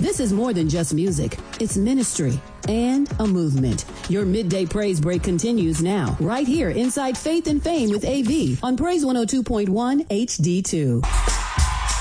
This is more than just music. It's ministry and a movement. Your midday praise break continues now, right here inside Faith and Fame with AV on Praise 102.1 HD2.